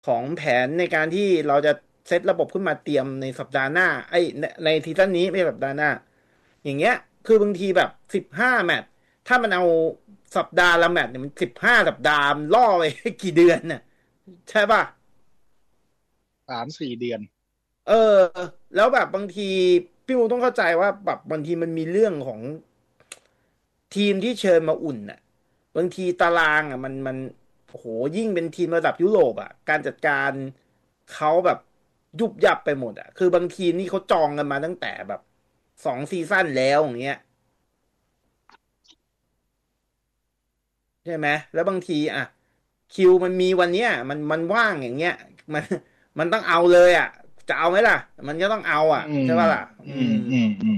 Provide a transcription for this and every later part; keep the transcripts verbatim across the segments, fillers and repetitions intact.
ของแผนในการที่เราจะเซตระบบขึ้นมาเตรียมในสัปดาห์หน้าไอ้ในในซีซั่นนี้ไม่ใช่สัปดาห์หน้าอย่างเงี้ยคือบางทีแบบสิบห้าแมตช์ถ้ามันเอาสัปดาห์ละแมตช์เนี่ยมันสิบห้าสัปดาห์มันล่อไปกี่เดือนน่ะใช่ป่ะสามสี่เดือนเออแล้วแบบบางทีพี่มูต้องเข้าใจว่าแบบบางทีมันมีเรื่องของทีมที่เชิญมาอุ่นน่ะบางทีตารางอ่ะมันมันโอ้โหยิ่งเป็นทีมระดับยุโรปอ่ะการจัดการเขาแบบยุบยับไปหมดอ่ะคือบางทีมนี่เขาจองกันมาตั้งแต่แบบสองซีซั่นแล้วอย่างเงี้ยใช่ไหมแล้วบางทีอ่ะคิวมันมีวันเนี้ยมันมันว่างอย่างเงี้ยมันมันต้องเอาเลยอ่ะจะเอาไหมล่ะมันก็ต้องเอาอ่ะอืมใช่ป่ะล่ะอือืมมอืมอืม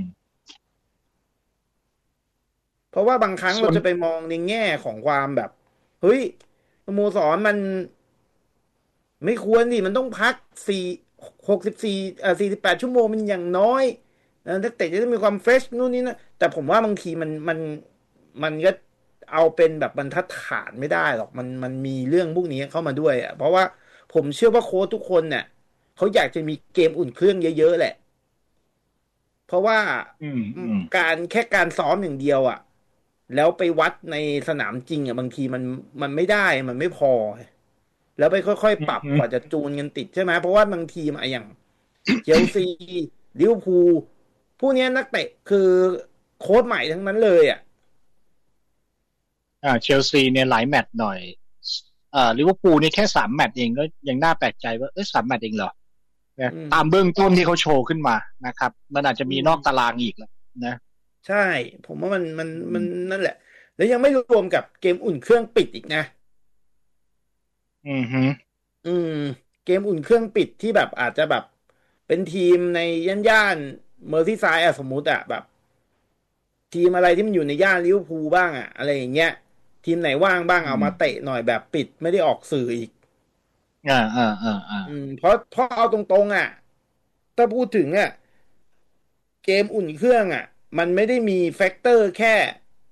เพราะว่าบางครั้งส่วนเราจะไปมองในแง่ของความแบบเฮ้ยสโมสรมันไม่ควรดิมันต้องพักสี่หกสิบสี่เอ่อสี่สิบแปดชั่วโมงมันอย่างน้อยเออนักเตะจะได้มีความเฟรชนู่นนี่นะแต่ผมว่าบางทีมันมันมันก็เอาเป็นแบบบรรทัดฐานไม่ได้หรอกมันมันมีเรื่องพวกนี้เข้ามาด้วยอ่ะเพราะว่าผมเชื่อว่าโค้ชทุกคนเนี่ยเขาอยากจะมีเกมอุ่นเครื่องเยอะๆแหละเพราะว่าอืมอืมการแค่การซ้อมอย่างเดียวอ่ะ แล้วไปวัดในสนามจริงอ่ะบางทีมันมันไม่ได้มันไม่พอแล้วไปค่อยๆปรับอืมกว่าจะจูนกันติดใช่ไหมเพราะว่าบางทีมอะอย่างเชลซีลิเวอร์พูลพวกเนี้ยนักเตะคือโค้ชใหม่ทั้งนั้นเลยอ่ะอ่าเชลซีเนี่ยหลายแมตช์หน่อยอ่าลิเวอร์พูลนี่แค่สามแมตช์เองก็ยังน่าแปลกใจว่าเอ้ยสามแมตช์เองเหรอนะอืมตามเบื้องต้นที่เขาโชว์ขึ้นมานะครับมันอาจจะอืมีนอกตามรางอีกแหละนะใช่ผมว่ามันมันอืมันมนั่นแหละแล้วยังไม่รวมกับเกมอุ่นเครื่องปิดอีกนะอืมฮึอืมเกมอุ่นเครื่องปิดที่แบบอาจจะแบบเป็นทีมในย่านย่านเมอร์ซี่ไซด์อะสมมุติอะแบบ ทีมอะไรที่มันอยู่ในย่านลิเวอร์พูลบ้างอะอะไรอย่างเงี้ยทีมไหนว่างบ้างอืเอามาเตะมหน่อยแบบปิดไม่ได้ออกสื่ออีกอ่าอ่าอ่าอ่าอืมเพราะเพราะเอาตรงๆอ่ะถ้าพูดถึงอ่ะเกมอุ่นเครื่องอ่ะมันไม่ได้มีแฟกเตอร์แค่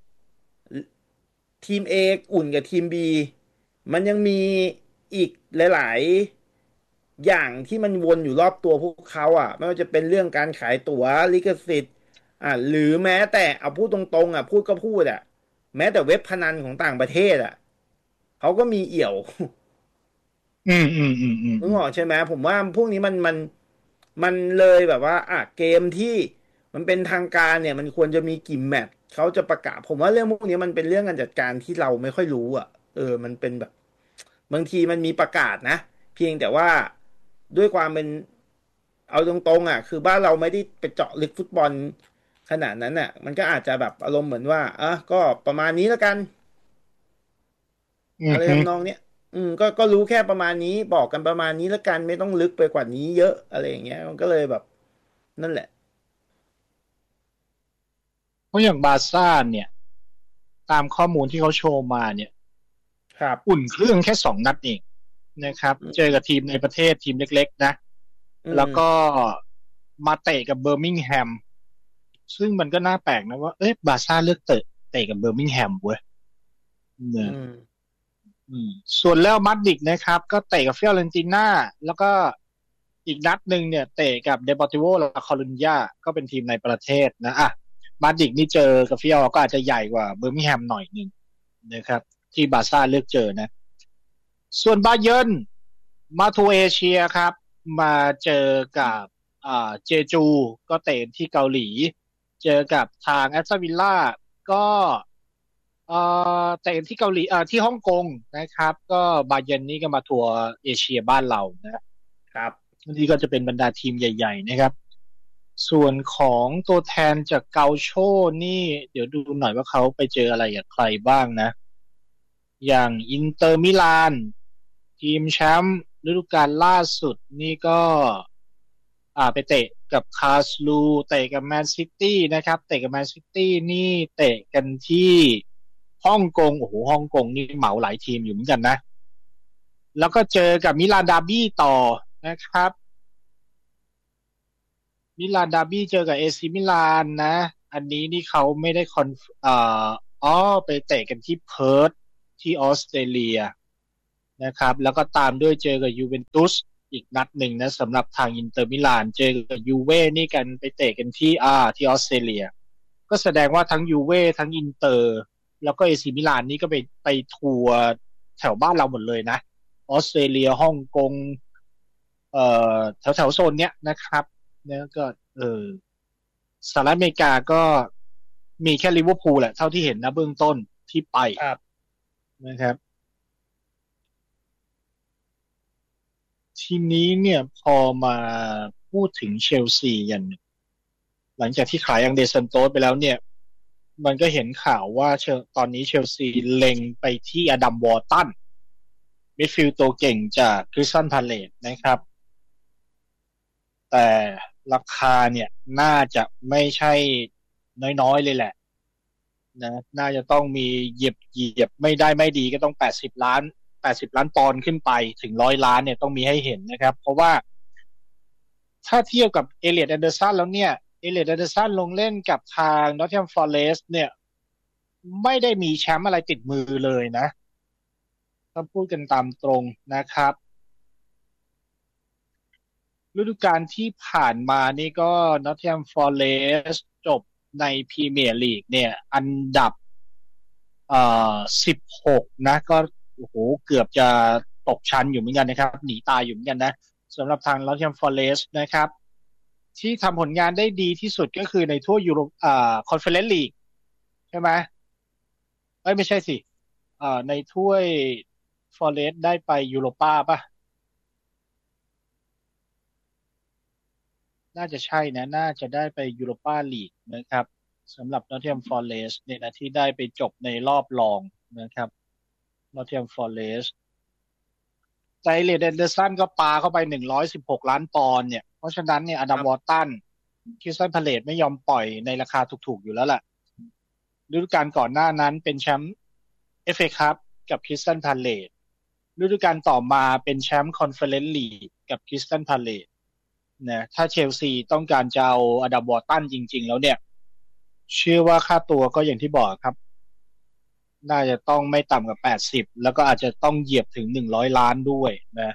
ทีม A อุ่นกับทีม B มันยังมีอีกหลายๆอย่างที่มันวนอยู่รอบตัวพวกเขาอ่ะไม่ว่าจะเป็นเรื่องการขายตั๋วลิขสิทธิ์อ่าหรือแม้แต่เอาพูดตรงๆอ่ะพูดก็พูดอ่ะแม้แต่เว็บพนันของต่างประเทศอ่ะ เขาก็มีเอี่ยวอืมอืมอืมอืมนึกอืมออกใช่ไหมผมว่าพวกนี้มันมันมันเลยแบบว่าอ่ะเกมที่มันเป็นทางการเนี่ยมันควรจะมีกี่แมตช์เขาจะประกาศผมว่าเรื่องพวกนี้มันเป็นเรื่องการจัดการที่เราไม่ค่อยรู้อ่ะเออมันเป็นแบบบางทีมันมีประกาศนะเพียงแต่ว่าด้วยความเป็นเอาตรงๆอ่ะคือบ้านเราไม่ได้ไปเจาะลึกฟุตบอลขนาดนั้นอ่ะมันก็อาจจะแบบอารมณ์เหมือนว่าอ่ะก็ประมาณนี้แล้วกัน อะไรอืมฮึทำนองเนี้ยอืมก็ก็รู้แค่ประมาณนี้บอกกันประมาณนี้แล้วกันไม่ต้องลึกไปกว่านี้เยอะอะไรอย่างเงี้ยมันก็เลยแบบนั่นแหละเพราะอย่างบาร์ซ่าเนี่ยตามข้อมูลที่เขาโชว์มาเนี่ยครับอุ่นเครื่องแค่สองนัดเองนะครับอืเจอกับมทีมในประเทศทีมเล็กๆนะอืแล้วก็มมาเตะกับเบอร์มิงแฮมซึ่งมันก็น่าแปลกนะว่าเอ้ยบาร์ซ่าเลือกเตะเตะกับเบอร์มิงแฮมเว้ยอืเนี่ยมอืมส่วนแล้วมาดริดนะครับก็เตะกับฟิออเรนติน่าแล้วก็อีกนัดหนึ่งเนี่ยเตะกับเดปอร์ติโวลาคอรุญญาก็เป็นทีมในประเทศนะอ่ะมาดริดนี่เจอกับฟิออก็อาจจะใหญ่กว่าเบอร์มิงแฮมหน่อยหนึ่งนะครับที่บาร์ซ่าเลือกเจอนะ ส่วนบาเยิร์นมาทัวร์เอเชียครับมาเจอกับอ่าเจจูก็เตะที่เกาหลีเจอกับทางแอสตันวิลล่าก็เอ่อเตะที่เกาหลีเอ่อที่ฮ่องกงนะครับก็บาเยิร์นนี่ก็มาทัวร์เอเชียบ้านเรานะครับนี่ก็จะเป็นบรรดาทีมใหญ่ๆนะครับส่วนของตัวแทนจากเกาโชนี่เดี๋ยวดูหน่อยว่าเขาไปเจออะไรกับใครบ้างนะ อย่างอินเตอร์มิลานทีมแชมป์ฤดูกาลล่าสุดนี่ก็อ่าไปเตะกับคาสลูเตะกับแมนซิตี้นะครับเตะกับแมนซิตี้นี่เตะกันที่ฮ่องกงโอ้โหฮ่องกงนี่เหมาหลายทีมอยู่เหมือนกันนะแล้วก็เจอกับมิลานดาร์บี้ต่อนะครับมิลานดาร์บี้เจอกับเอซีมิลานนะอันนี้นี่เขาไม่ได้คอนเอ่ออ๋อไปเตะกันที่เพิร์ธที่ออสเตรเลียนะครับแล้วก็ตามด้วยเจอกับยูเวนตุสอีกนัดหนึ่งนะสำหรับทางอินเตอร์มิลานเจอกับยูเว่นี่กันไปเตะกันที่อ่าที่ออสเตรเลียก็แสดงว่าทั้งยูเว่ทั้งอินเตอร์แล้วก็เอซีมิลานนี่ก็ไปไปทัวร์แถวบ้านเราหมดเลยนะออสเตรเลียฮ่องกงเอ่อแถวแถวโซนเนี้ยนะครับแล้วก็เออสหรัฐอเมริกาก็มีแค่ลิเวอร์พูลแหละเท่าที่เห็นนะเบื้องต้นที่ไปนะครับทีนี้เนี่ยพอมาพูดถึงเชลซีกันหลังจากที่ขายอังเดซันโตสไปแล้วเนี่ยมันก็เห็นข่าวว่าเชลตอนนี้เชลซีเล็งไปที่อดัมวอร์ตันมิดฟิลด์ตัวเก่งจากคริสตัลพาเลซนะครับแต่ราคาเนี่ยน่าจะไม่ใช่น้อยๆเลยแหละนะน่าจะต้องมีเหยียบเหยียบไม่ได้ไม่ดีก็ต้องแปดสิบล้านแปดสิบล้านปอนด์ขึ้นไปถึงหนึ่งร้อยล้านเนี่ยต้องมีให้เห็นนะครับเพราะว่าถ้าเทียบกับเอเลียตแอนเดอร์สันแล้วเนี่ยเอเลียตแอนเดอร์สันลงเล่นกับทางนอตติงแฮมฟอเรสต์เนี่ยไม่ได้มีแชมป์อะไรติดมือเลยนะถ้าพูดกันตามตรงนะครับฤดูกาลที่ผ่านมานี่ก็ Nottingham Forest จบในพรีเมียร์ลีกเนี่ยอันดับเอ่อสิบหกนะก็โอ้โหเกือบจะตกชั้นอยู่เหมือนกันนะครับหนีตายอยู่เหมือนกันนะสำหรับทาง Nottingham Forest นะครับที่ทำผลงานได้ดีที่สุดก็คือในทั่วยุโรปอ่าคอนเฟอเรนซ์ลีกใช่ไหมเอ้ยไม่ใช่สิอ่าในถ้วย Forest ได้ไปยูโรป้าป่ะน่าจะใช่นะน่าจะได้ไปยูโรปาลีกนะครับสำหรับ Nottingham Forest เนี่ยนะที่ได้ไปจบในรอบรองนะครับ Nottingham Forest ไจเลดแอนเดอร์สันก็ปาเข้าไปหนึ่งร้อยสิบหกล้านปอนด์เนี่ยเพราะฉะนั้นเนี่ยอดัมวอร์ตันคริสตัลพาเลซไม่ยอมปล่อยในราคาถูกๆอยู่แล้วล่ะฤดูกาลก่อนหน้านั้นเป็นแชมป์ เอฟ เอ Cup กับคริสตัลพาเลซฤดูกาลต่อมาเป็นแชมป์คอนเฟอเรนซ์ลีกกับคริสตัลพาเลซนะถ้าเชลซีต้องการจะเอาอดัมวอร์ตันจริงๆแล้วเนี่ยเชื่อว่าค่าตัวก็อย่างที่บอกครับน่าจะต้องไม่ต่ำกว่าแปดสิบแล้วก็อาจจะต้องเหยียบถึงหนึ่งร้อยล้านด้วยนะ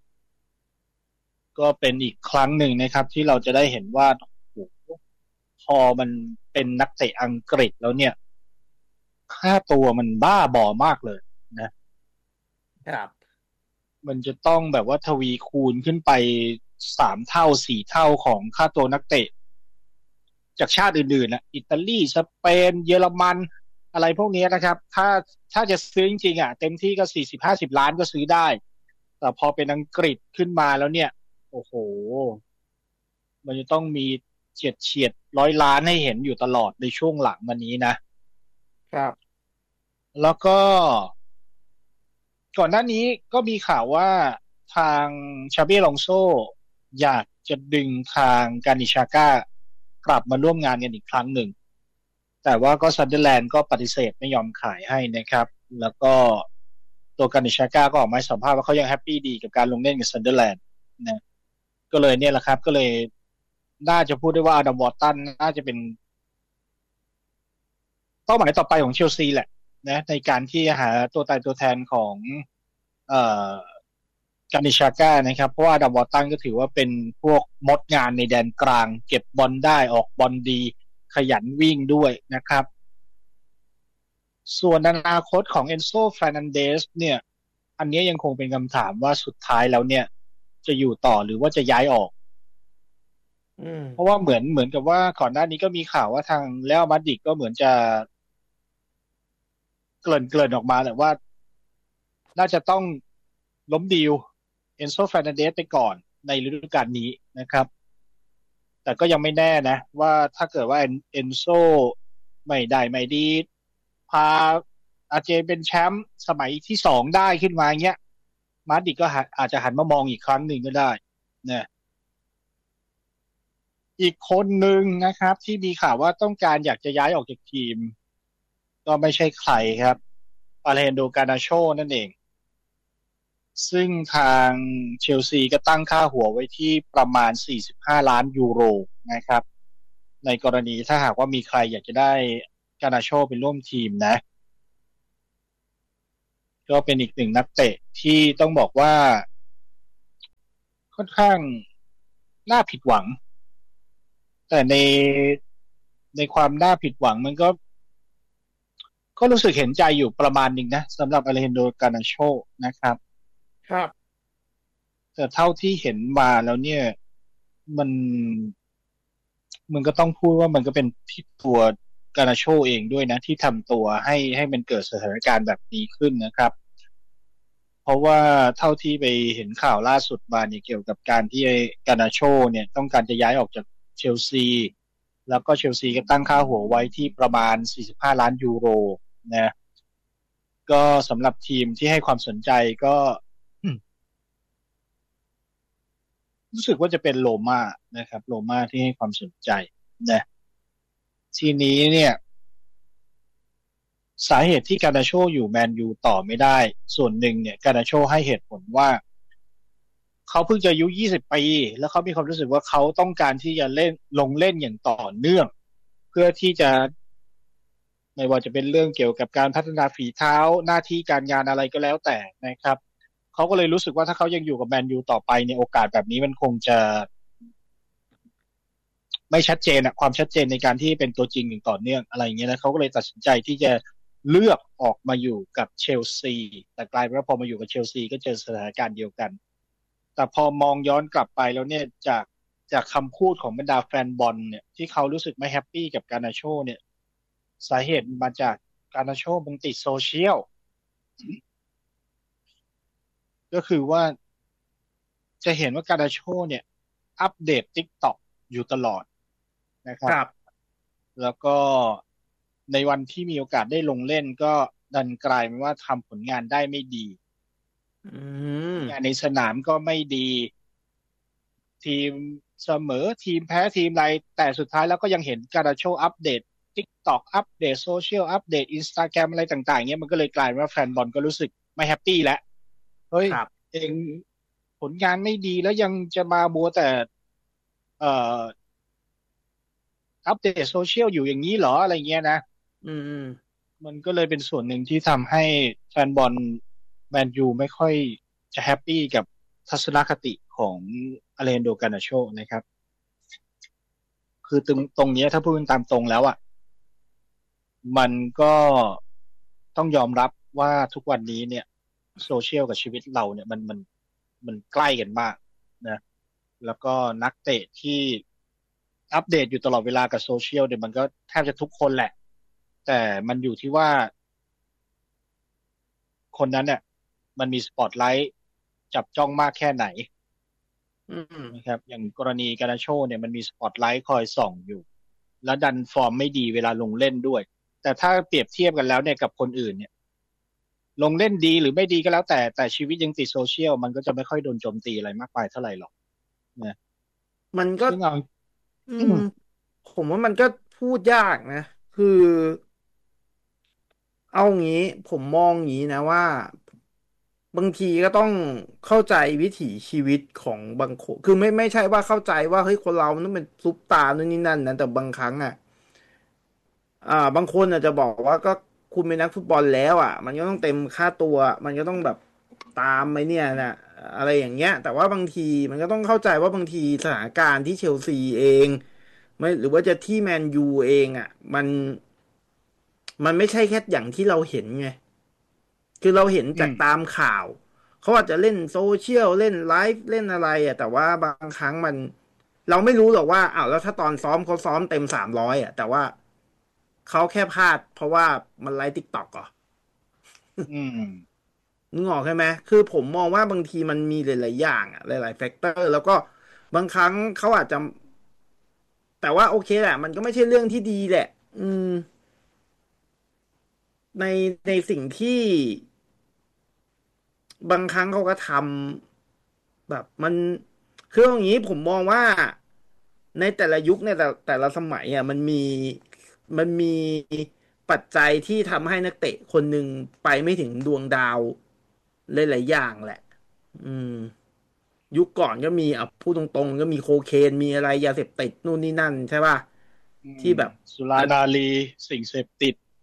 ก็เป็นอีกครั้งหนึ่งนะครับที่เราจะได้เห็นว่าโอ้โหพอมันเป็นนักเตะอังกฤษแล้วเนี่ยค่าตัวมันบ้าบอมากเลยนะครับมันจะต้องแบบว่าทวีคูณขึ้นไปสามเท่าสี่เท่าของค่าตัวนักเตะจากชาติอื่นๆนะอิตาลีสเปนเยอรมันอะไรพวกนี้นะครับถ้าถ้าจะซื้อจริงๆอ่ะเต็มที่ก็สี่สิบห้าสิบล้านก็ซื้อได้แต่พอเป็นอังกฤษขึ้นมาแล้วเนี่ยโอ้โหมันจะต้องมีเฉียดเฉียดร้อยล้านให้เห็นอยู่ตลอดในช่วงหลังมานี้นะครับแล้วก็ก่อนหน้านี้ก็มีข่าวว่าทางชาบิ อลองโซอยากจะดึงทางกานิชาก้ากลับมาร่วมงานกันอีกครั้งหนึ่งแต่ว่าก็ซันเดอร์แลนด์ก็ปฏิเสธไม่ยอมขายให้นะครับแล้วก็ตัวกานิชาก้าก็ออกมาสัมภาษณ์ว่าเขายังแฮปปี้ดีกับการลงเล่นกับซันเดอร์แลนด์นะก็เลยเนี่ยแหละครับก็เลยน่าจะพูดได้ว่าอดัมวอร์ตันน่าจะเป็นเป้าหมายต่อไปของเชลซีแหละนะในการที่หาตัวตายตัวแทนของเอ่อกานิชาก้านะครับเพราะว่าอดัมวอร์ตันก็ถือว่าเป็นพวกมดงานในแดนกลางเก็บบอลได้ออกบอลดีขยันวิ่งด้วยนะครับส่วนอนาคตของเอนโซ ฟานันเดสเนี่ยอันนี้ยังคงเป็นคำถามว่าสุดท้ายแล้วเนี่ยจะอยู่ต่อหรือว่าจะย้ายออกเพราะว่าเหมือนเหมือนกับว่าก่อนหน้านี้ก็มีข่าวว่าทางเรอัลมาดริดก็เหมือนจะเกริ่นเกริ่นออกมาแหละว่าน่าจะต้องล้มดีลเอนโซ ฟานันเดสไปก่อนในฤดูกาลนี้นะครับแต่ก็ยังไม่แน่นะว่าถ้าเกิดว่าเอนโซไม่ได้ไม่ดีพาอาเจเป็นแชมป์สมัยที่สองได้ขึ้นมาเงี้ยมาดริดก็อาจจะหันมามองอีกครั้งหนึ่งก็ได้นะอีกคนหนึ่งนะครับที่มีข่าวว่าต้องการอยากจะย้ายออกจากทีมก็ไม่ใช่ใครครับอาเลฮันโด กานาโชนั่นเองซึ่งทางเชลซีก็ตั้งค่าหัวไว้ที่ประมาณสี่สิบห้าล้านยูโรนะครับในกรณีถ้าหากว่ามีใครอยากจะได้กานาโชเป็นร่วมทีมนะก็เป็นอีกหนึ่งนักเตะที่ต้องบอกว่าค่อนข้างน่าผิดหวังแต่ในในความน่าผิดหวังมันก็ก็รู้สึกเห็นใจอยู่ประมาณหนึ่งนะสำหรับอเลฮันโด กานาโชนะครับครับแต่เท่าที่เห็นมาแล้วเนี่ยมันมันก็ต้องพูดว่ามันก็เป็นที่ตัวกานาโชเองด้วยนะที่ทำตัวให้ให้มันเกิดสถานการณ์แบบนี้ขึ้นนะครับเพราะว่าเท่าที่ไปเห็นข่าวล่าสุดมาเนี่ยเกี่ยวกับการที่กานาโชเนี่ยต้องการจะย้ายออกจากเชลซีแล้วก็เชลซีก็ตั้งค่าหัวไว้ที่ประมาณสี่สิบห้าล้านยูโรนะก็สำหรับทีมที่ให้ความสนใจก็รู้สึกว่าจะเป็นโรม่านะครับโรม่าที่ให้ความสนใจนะทีนี้เนี่ยสาเหตุที่กานาโชอยู่แมนยูต่อไม่ได้ส่วนหนึ่งเนี่ยกานาโชให้เหตุผลว่าเขาเพิ่งจะอายุยี่สิบปีแล้วเขามีความรู้สึกว่าเขาต้องการที่จะเล่นลงเล่นอย่างต่อเนื่องเพื่อที่จะไม่ว่าจะเป็นเรื่องเกี่ยวกับการพัฒนาฝีเท้าหน้าที่การงานอะไรก็แล้วแต่นะครับเขาก็เลยรู้สึกว่าถ้าเขายังอยู่กับแมนยูต่อไปเนี่ยโอกาสแบบนี้มันคงจะไม่ชัดเจนอะความชัดเจนในการที่เป็นตัวจริงอย่างต่อเนื่องอะไรอย่างเงี้ยนะเขาก็เลยตัดสินใจที่จะเลือกออกมาอยู่กับเชลซีแต่กลายเป็นว่าพอมาอยู่กับเชลซีก็เจอสถานการณ์เดียวกันแต่พอมองย้อนกลับไปแล้วเนี่ยจากจากคำพูดของบรรดาแฟนบอลเนี่ยที่เขารู้สึกไม่แฮปปี้กับการนาโชเนี่ยสาเหตุมาจากการนาโชมันติดโซเชียลก็คือว่าจะเห็นว่าการนาโชเนี่ยอัปเดต TikTok อยู่ตลอดนะครับครับแล้วก็ในวันที่มีโอกาสได้ลงเล่นก็ดันกลายเป็นว่าทำผลงานได้ไม่ดีอืมงานในสนามก็ไม่ดีทีมเสมอทีมแพ้ทีมอะไรแต่สุดท้ายแล้วก็ยังเห็นการาโชอัปเดต TikTok อัปเดตโซเชียลอัปเดต Instagram อะไรต่างๆเงี้ยมันก็เลยกลายเป็นว่าแฟนบอลก็รู้สึกไม่แฮปปี้แล้วเฮ้ยครับเองผลงานไม่ดีแล้วยังจะมาบัวแต่เอ่ออัปเดตโซเชียลอยู่อย่างนี้เหรออะไรเงี้ยนะอืมอืมมันก็เลยเป็นส่วนหนึ่งที่ทำให้แฟนบอลแมนยูไม่ค่อยจะแฮปปี้กับทัศนคติของอเลนโด กานาโชนะครับคือตรงตรงนี้ถ้าพูดตามตรงแล้วอ่ะมันก็ต้องยอมรับว่าทุกวันนี้เนี่ยโซเชียลกับชีวิตเราเนี่ยมันมันมันใกล้กันมากนะแล้วก็นักเตะที่อัปเดตอยู่ตลอดเวลากับโซเชียลเนี่ยมันก็แทบจะทุกคนแหละแต่มันอยู่ที่ว่าคนนั้นเนี่ยมันมีสปอตไลท์จับจ้องมากแค่ไหนอืมนะครับอย่างกรณีการนาโชเนี่ยมันมีสปอตไลท์คอยส่องอยู่แล้วดันฟอร์มไม่ดีเวลาลงเล่นด้วยแต่ถ้าเปรียบเทียบกันแล้วเนี่ยกับคนอื่นเนี่ยลงเล่นดีหรือไม่ดีก็แล้วแต่แต่ชีวิตยังติดโซเชียลมันก็จะไม่ค่อยโดนโจมตีอะไรมากมายเท่าไหร่หรอกนะมันก็ซึ่งเอาอืมผมว่ามันก็พูดยากนะคือเอางี้ผมมองอย่างนี้นะว่าบางทีก็ต้องเข้าใจวิถีชีวิตของบางคนคือไม่ไม่ใช่ว่าเข้าใจว่าเฮ้ยคนเรามันต้องเป็นซุปตาร์นู่นนี่นั่นนะแต่บางครั้งอ่ะ อ่าบางคนอาจจะบอกว่าก็คุณเป็นนักฟุตบอลแล้วอ่ะมันก็ต้องเต็มค่าตัวมันก็ต้องแบบตามไปเนี่ยนะอะไรอย่างเงี้ยแต่ว่าบางทีมันก็ต้องเข้าใจว่าบางทีสถานการณ์ที่เชลซีเองไม่หรือว่าจะที่แมนยูเองอ่ะมันมันไม่ใช่แค่อย่างที่เราเห็นไงคือเราเห็นอืมจากตามข่าวเขาอาจจะเล่นโซเชียลเล่นไลฟ์เล่นอะไรอ่ะแต่ว่าบางครั้งมันเราไม่รู้หรอกว่าอ้าวแล้วถ้าตอนซ้อมเขาซ้อมเต็มสามร้อยอ่ะแต่ว่า เขาแค่พลาดเพราะว่ามันไลฟ์ติ๊กต็อกอ่ะอืมนึกออกใช่ไหมคือผมมองว่าบางทีมันมีหลายๆอย่างอ่ะหลายๆแฟกเตอร์แล้วก็บางครั้งเขาอาจจะแต่ว่าโอเคแหละมันก็ไม่ใช่เรื่องที่ดีแหละอืมในในสิ่งที่บางครั้งเขาก็ทำแบบมันคืออย่างนี้ผมมองว่าในแต่ละยุคในแต่แต่ละสมัยอ่ะมันมีมันมีปัจจัยที่ทำให้นักเตะคนหนึ่งไปไม่ถึงดวงดาวหลายๆอย่างแหละอืมยุคก่อนก็มีอ่ะพูดตรงๆก็มีโคเคนมีอะไรยาเสพติดนู่นนี่นั่นใช่ป่ะอืมที่แบบสุรานารีสิ่งเสพติด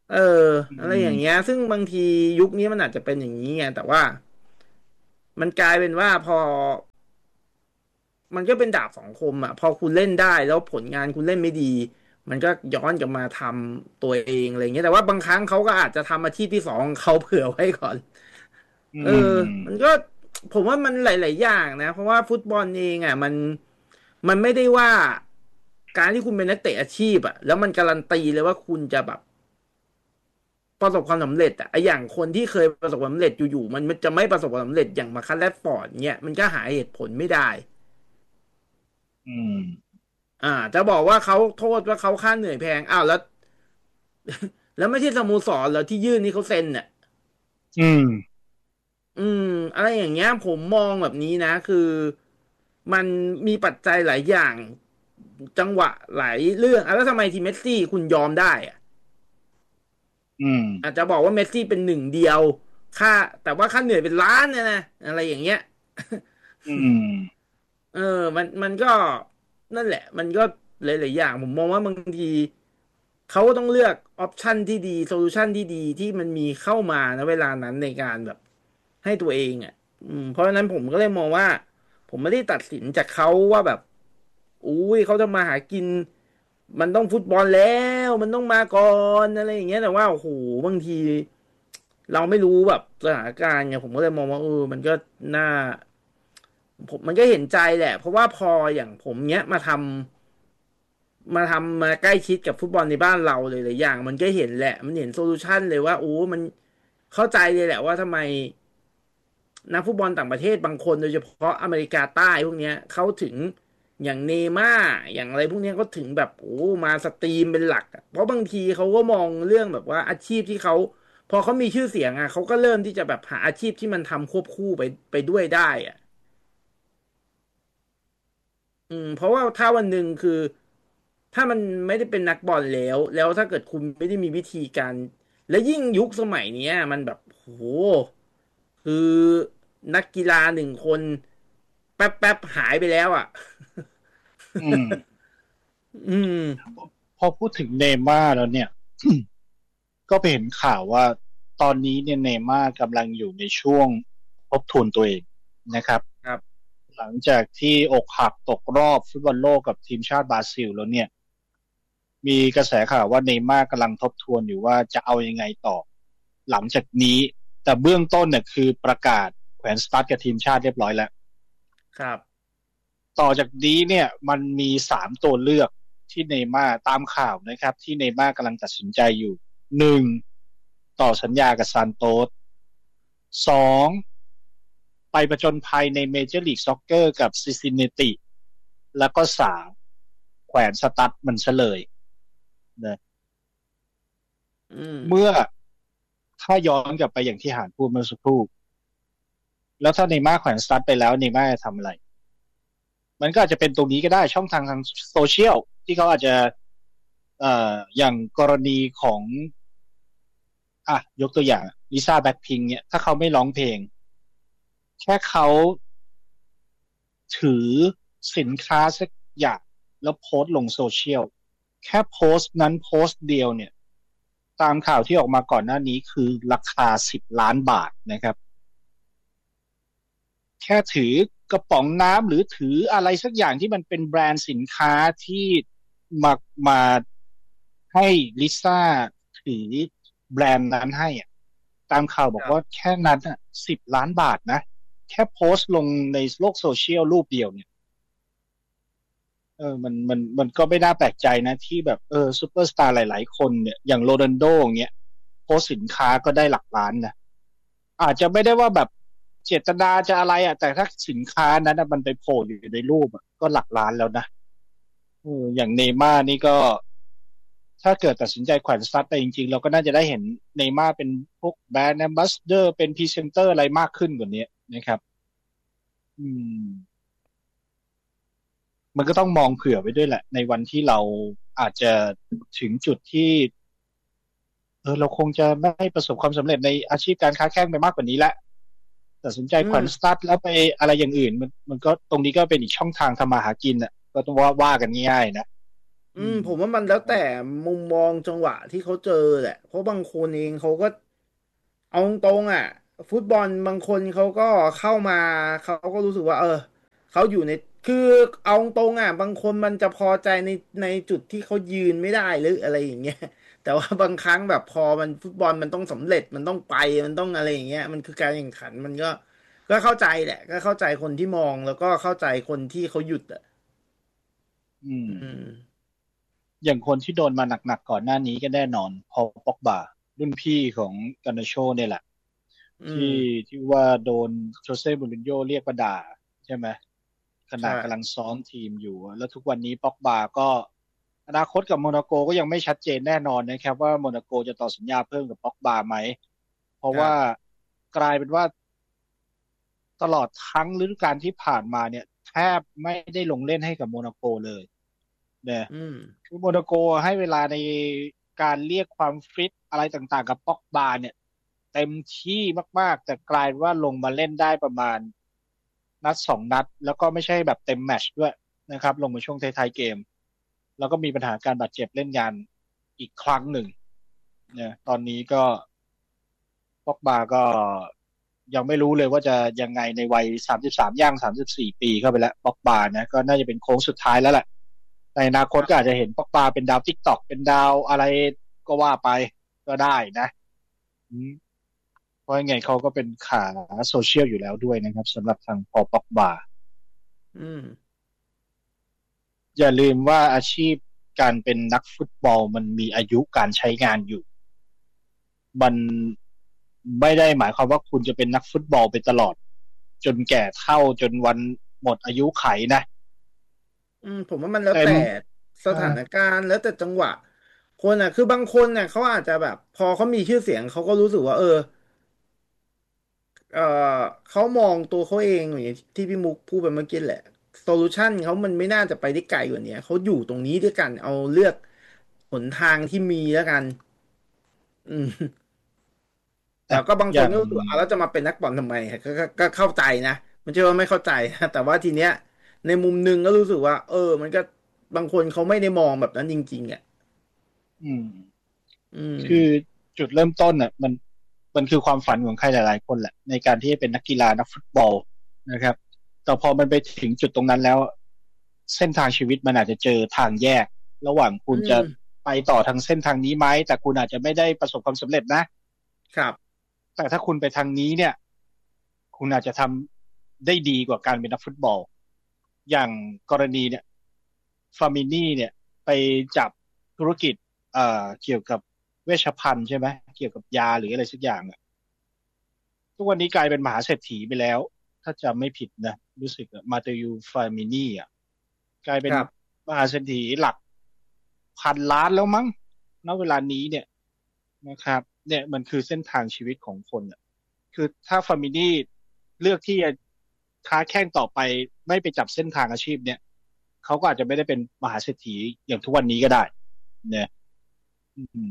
เอออะไรอย่างเงี้ยซึ่งบางทียุคนี้มันอาจจะเป็นอย่างนี้ไงแต่ว่ามันกลายเป็นว่าพอมันก็เป็นดาบสองคมอ่ะพอคุณเล่นได้แล้วผลงานคุณเล่นไม่ดีมันก็ย้อนกลับมาทำตัวเองอะไรเงี้ยแต่ว่าบางครั้งเขาก็อาจจะทำอาชีพที่สองของเขาเผื่อไว้ก่อนอืเออมันมก็ผมว่ามันหลายๆอย่างนะเพราะว่าฟุตบอลเองอ่ะมันมันไม่ได้ว่าการที่คุณเป็นนักเตะอาชีพอ่ะแล้วมันการันตีเลยว่าคุณจะแบบ ประสบความสำเร็จอะไออย่างคนที่เคยประสบความสำเร็จอยู่ๆมันมันจะไม่ประสบความสำเร็จอย่างมาคันแรดฟอร์ดเนี่ยมันก็หาเหตุผลไม่ได้อืมอ่าจะบอกว่าเขาโทษว่าเขาค่าเหนื่อยแพงอ้าวแล้วแล้วไม่ใช่สโมสรเหรอที่ยื่นนี่เขาเซ็นเนี่ยอืมอืมอะไรอย่างเงี้ยผมมองแบบนี้นะคือมันมีปัจจัยหลายอย่างจังหวะหลายเรื่องอ่ะแล้วทำไมทีมเมสซี่คุณยอมได้อะอืมอาจจะบอกว่าเมสซี่เป็นหนึ่งเดียวค่าแต่ว่าค่าเหนื่อยเป็นล้านเนี่ยนะอะไรอย่างเงี้ยอืมเออมันมันก็นั่นแหละมันก็หลายๆอย่างผมมองว่าบางทีเขาก็ต้องเลือกออปชันที่ดีโซลูชันที่ดีที่มันมีเข้ามาณเวลานั้นในการแบบให้ตัวเองอ่ะอืมเพราะฉะนั้นผมก็เลยมองว่าผมไม่ได้ตัดสินจากเขาว่าแบบอุ้ยเขาจะมาหากินมันต้องฟุตบอลแล้วมันต้องมาก่อนอะไรอย่างเงี้ยแต่ว่าโอ้โหบางทีเราไม่รู้แบบสถานการณ์ไงผมก็เลยมองว่าเออมันก็น่า ผมมันก็เห็นใจแหละเพราะว่าพออย่างผมเนี้ยมาทำมาทำมาใกล้ชิดกับฟุตบอลในบ้านเราเลยหลายอย่างมันก็เห็นแหละมันเห็นโซลูชันเลยว่าโอ้มันเข้าใจเลยแหละว่าทำไมนักฟุตบอลต่างประเทศบางคนโดยเฉพาะอเมริกาใต้พวกเนี้ยเขาถึงอย่างเนม่าอย่างอะไรพวกเนี้ยเขาถึงแบบโอ้มาสตรีมเป็นหลักอะเพราะบางทีเขาก็มองเรื่องแบบว่าอาชีพที่เขาพอเขามีชื่อเสียงอ่ะเขาก็เริ่มที่จะแบบหาอาชีพที่มันทำควบคู่ไปไปด้วยได้อ่ะ อืมเพราะว่าถ้าวันหนึ่งคือถ้ามันไม่ได้เป็นนักบอลแล้วแล้วถ้าเกิดคุณไม่ได้มีวิธีการและยิ่งยุคสมัยเนี้ยมันแบบโหคือนักกีฬาหนึ่งคนแป๊บแป๊บหายไปแล้วอ่ะอืมอืมพอพูดถึงเนย์ม่าร์แล้วเนี่ย ก็ไปเห็นข่าวว่าตอนนี้เนี่ยเนย์ม่าร์กำลังอยู่ในช่วงทบทวนตัวเองนะครับครับหลังจากที่อกหักตกรอบฟุตบอลโลกกับทีมชาติบราซิลแล้วเนี่ยมีกระแสข่าวว่าเนย์ม่าร์กำลังทบทวนอยู่ว่าจะเอายังไงต่อหลังจากนี้แต่เบื้องต้นเนี่ยคือประกาศแขวนสตาร์ทกับทีมชาติเรียบร้อยแล้วครับต่อจากนี้เนี่ยมันมีสามตัวเลือกที่เนย์ม่าร์ตามข่าวนะครับที่เนย์ม่าร์กำลังตัดสินใจอยู่หนึ่งต่อสัญญากับซานโตส สองไปประจนภัยในเมเจอร์ลีกซ็อกเกอร์กับซิซินเนติแล้วก็สามแขวนสตั๊ดมันเฉลยนะอืมเมื่อถ้าย้อนกลับไปอย่างที่หานพูดเมื่อสักครู่แล้วถ้าเนย์ม่าร์แขวนสตั๊ดไปแล้วเนย์ม่าจะทำอะไรมันก็อาจจะเป็นตรงนี้ก็ได้ช่องทางทางโซเชียลที่เขาอาจจะเอ่ออย่างกรณีของอ่ะยกตัวอย่างลิซ่าแบ็คพิงค์เนี่ยถ้าเขาไม่ร้องเพลงแค่เขาถือสินค้าสักอย่างแล้วโพสต์ลงโซเชียลแค่โพสต์นั้นโพสต์เดียวเนี่ยตามข่าวที่ออกมาก่อนหน้านี้คือราคาสิบล้านบาทนะครับแค่ถือกระป๋องน้ำหรือถืออะไรสักอย่างที่มันเป็นแบรนด์สินค้าที่มามาให้ลิซ่าถือแบรนด์นั้นให้อะตามข่าวบอกว่าครับแค่นั้นอ่ะสิบล้านบาทนะแค่โพสต์ลงในโลกโซเชียลรูปเดียวเนี่ย เออมันมันมันก็ไม่น่าแปลกใจนะที่แบบเออซูเปอร์สตาร์หลายๆคนเนี่ยอย่างโรนัลโดอย่างเงี้ยโพสต์สินค้าก็ได้หลักล้านนะอาจจะไม่ได้ว่าแบบเจตนาจะอะไรอ่ะแต่ถ้าสินค้านั้นอะมันไปโผล่อยู่ในรูปอะก็หลักล้านแล้วนะเอออย่างเนย์ม่าร์นี่ก็ถ้าเกิดตัดสินใจแขวนสตาร์ทไปจริงๆเราก็น่าจะได้เห็นเนย์ม่าร์เป็นพวกแบรนด์แอมบาสเดอร์เป็นพรีเซนเตอร์อะไรมากขึ้นกว่านี้นะครับอืม มันก็ต้องมองเผื่อไว้ด้วยแหละในวันที่เราอาจจะถึงจุดที่เออเราคงจะไม่ประสบความสำเร็จในอาชีพการค้าแข่งไปมากกว่านี้แล้วตัดสินใจอืมแขวนสตาร์ทแล้วไปอะไรอย่างอื่นมันมันก็ตรงนี้ก็เป็นอีกช่องทางทำมาหากินอ่ะก็ต้องว่าว่ากันง่ายๆนะอืมผมว่ามันแล้วแต่มุมมองจังหวะที่เขาเจอแหละเพราะบางคนเองเขาก็เอาตรงๆอ่ะฟุตบอลบางคนเขาก็เข้ามาเขาก็รู้สึกว่าเออเขาอยู่ในคือเอาตรงๆอ่ะบางคนมันจะพอใจในในจุดที่เขายืนไม่ได้หรืออะไรอย่างเงี้ยแต่ว่าบางครั้งแบบพอมันฟุตบอลมันต้องสำเร็จมันต้องไปมันต้องอะไรอย่างเงี้ยมันคือการแข่งขันมันก็ก็เข้าใจแหละก็เข้าใจคนที่มองแล้วก็เข้าใจคนที่เขาหยุดอ่ะอืมอืมอย่างคนที่โดนมาหนักๆก่อนหน้านี้ก็แน่นอนพอลป็อกบารุ่นพี่ของกานาโชเนี่ยแหละอืมที่ที่ว่าโดนโจเซ่มูรินโญ่เรียกมาด่าใช่ไหมขณะใช่กำลังซ้อมทีมอยู่แล้วทุกวันนี้ป็อกบาก็อนาคตกับโมนาโกก็ยังไม่ชัดเจนแน่นอนนะครับว่าโมนาโกจะต่อสัญญาเพิ่มกับป็อกบาไหมเพราะว่าครับกลายเป็นว่าตลอดทั้งฤดูกาลที่ผ่านมาเนี่ยแทบไม่ได้ลงเล่นให้กับโมนาโกเลยเนี่ยอืมคือโมนาโกให้เวลาในการเรียกความฟิตอะไรต่างๆกับป็อกบาเนี่ยเต็มที่มากๆแต่กลายว่าลงมาเล่นได้ประมาณนัดสองนัดแล้วก็ไม่ใช่แบบเต็มแมตช์ด้วยนะครับลงมาช่วงท้ายๆเกมแล้วก็มีปัญหาการบาดเจ็บเล่นงานอีกครั้งหนึ่งเนี่ยตอนนี้ก็ป็อกบาก็ยังไม่รู้เลยว่าจะยังไงในวัยสามสิบสามย่างสามสิบสี่ปีเข้าไปแล้วป็อกบานะก็น่าจะเป็นโค้งสุดท้ายแล้วแหละ ในอนาคตก็อาจจะเห็นป็อกบาเป็นดาวทิกตอกเป็นดาวอะไรก็ว่าไปก็ได้นะอืมเพราะยังไงเขาก็เป็นขาโซเชียลอยู่แล้วด้วยนะครับสำหรับทางพอป็อกบาอืมอย่าลืมว่าอาชีพการเป็นนักฟุตบอลมันมีอายุการใช้งานอยู่มันไม่ได้หมายความว่าคุณจะเป็นนักฟุตบอลไปตลอดจนแก่เฒ่าจนวันหมดอายุไขนะอืมผมว่ามันแล้วเต็มแต่สถานอ่าการณ์แล้วแต่จังหวะคนอ่ะคือบางคนน่ะเขาอาจจะแบบพอเขามีชื่อเสียงเขาก็รู้สึกว่าเออเออเขามองตัวเขาเองอย่างที่พี่มุกพูดไปเมื่อกี้แหละโซลูชันเขามันไม่น่าจะไปได้ไกลกว่านี้เขาอยู่ตรงนี้ด้วยกันเอาเลือกหนทางที่มีแล้วกันอืมแต่อ่ะก็บางอย่างคนก็รู้สึกว่าอ่ะแล้วจะมาเป็นนักบอลทำไมก็ก็ก็เข้าใจนะมันใช่ว่าไม่เข้าใจนะแต่ว่าทีเนี้ยในมุมหนึ่งก็รู้สึกว่าเออมันก็บางคนเขาไม่ได้มองแบบนั้นจริงๆอ่ะอืมอืมคือจุดเริ่มต้นอ่ะมันมันคือความฝันของใครหลายๆคนแหละในการที่จะเป็นนักกีฬานักฟุตบอลนะครับแต่พอมันไปถึงจุดตรงนั้นแล้วเส้นทางชีวิตมันอาจจะเจอทางแยกระหว่างคุอืณจะมไปต่อทางเส้นทางนี้ไหมแต่คุณอาจจะไม่ได้ประสบความสำเร็จนะครับแต่ถ้าคุณไปทางนี้เนี่ยคุณอาจจะทำได้ดีกว่าการเป็นนักฟุตบอลอย่างกรณีเนี่ยฟามินี่เนี่ยไปจับธุรกิจเอ่อเกี่ยวกับเวชภัณฑ์ใช่ไหมเกี่ยวกับยาหรืออะไรสักอย่างอะทุกวันนี้กลายเป็นมหาเศรษฐีไปแล้วถ้าจำไม่ผิดนะรู้สึกมาเตยูฟามินี่อ่ะกลายเป็นครับมหาเศรษฐีหลักพันล้านแล้วมั้งณเวลานี้เนี่ยนะครับเนี่ยมันคือเส้นทางชีวิตของคนอ่ะคือถ้าฟามิลี่เลือกที่จะค้าแข่งต่อไปไม่ไปจับเส้นทางอาชีพเนี่ยเขาก็อาจจะไม่ได้เป็นมหาเศรษฐีอย่างทุกวันนี้ก็ได้เนี่ยอืม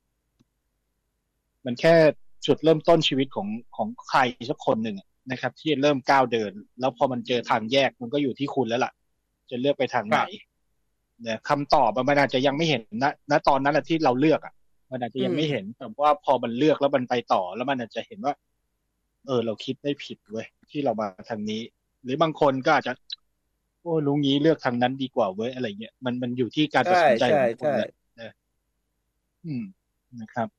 มันแค่จุดเริ่มต้นชีวิตของของใครสักคนหนึ่งอะนะครับที่เริ่มก้าวเดินแล้วพอมันเจอทางแยกมันก็อยู่ที่คุณแล้วล่ะจะเลือกไปทางไหนครับเนี่ยคำตอบอะมันอาจจะยังไม่เห็นณณตอนนั้นแหละที่เราเลือกอ่ะมันอาจจะอืมยังไม่เห็นแต่ว่าพอมันเลือกแล้วมันไปต่อแล้วมันอาจจะเห็นว่าเออเราคิดไม่ผิดเว้ยที่เรามาทางนี้หรือบางคนก็อาจจะโอ้ลุงงี้เลือกทางนั้นดีกว่าเว้ยอะไรเงี้ยมันมันอยู่ที่การใช่ตัดสินใจใช่ของคนใช่แหละนะอืมนะครับ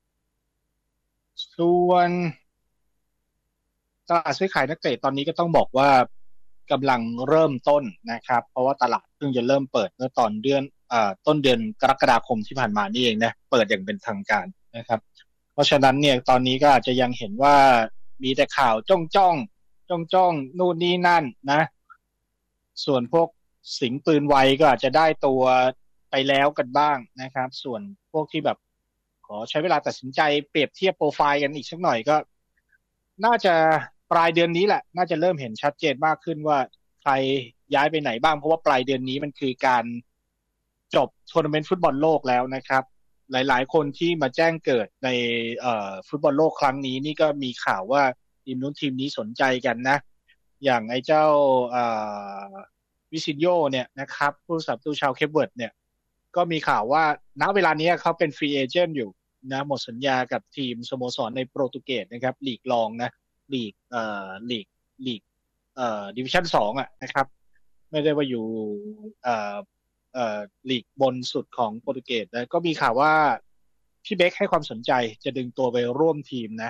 ส่วนตลาดซื้อขายนักเตะตอนนี้ก็ต้องบอกว่ากำลังเริ่มต้นนะครับเพราะว่าตลาดเพิ่งจะเริ่มเปิดเมื่อตอนเดือนอ่าต้นเดือนกรกฎาคมที่ผ่านมานี่เองนะเปิดอย่างเป็นทางการนะครับเพราะฉะนั้นเนี่ยตอนนี้ก็อาจจะยังเห็นว่ามีแต่ข่าวจ้องจ้องจ้องจ้องนู่นนี่นั่นนะส่วนพวกสิงห์ปืนไวก็อาจจะได้ตัวไปแล้วกันบ้างนะครับส่วนพวกที่แบบขอใช้เวลาตัดสินใจเปรียบเทียบโปรไฟล์กันอีกสักหน่อยก็ น่าจะปลายเดือนนี้แหละน่าจะเริ่มเห็นชัดเจนมากขึ้นว่าใครย้ายไปไหนบ้างเพราะว่าปลายเดือนนี้มันคือการจบทัวร์นาเมนต์ฟุตบอลโลกแล้วนะครับหลายๆคนที่มาแจ้งเกิดในเอ่อฟุตบอลโลกครั้งนี้นี่ก็มีข่าวว่าทีมนู้นทีมนี้สนใจกันนะอย่างไอ้เจ้าเอ่อวิซินโญ่เนี่ยนะครับผู้รักษาประตูชาวเคปเวิร์ดเนี่ยก็มีข่าวว่าณเวลานี้เขาเป็นฟรีเอเจนต์อยู่นะหมดสัญญากับทีมสโมสรในโปรตุเกสนะครับลีกรองนะลีกเอ่อลีกลีกเอ่อดิวิชั่นสองอ่ะนะครับไม่ได้ว่าอยู่เอ่อเอ่อลีกบนสุดของโปรตุเกสนะก็มีข่าวว่าพี่เบคให้ความสนใจจะดึงตัวไปร่วมทีมนะ